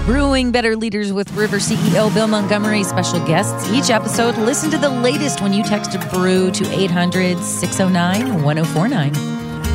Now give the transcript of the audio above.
Brewing Better Leaders with River CEO Bill Montgomery, special guests each episode. Listen to the latest when you text BREW to 800-609-1049.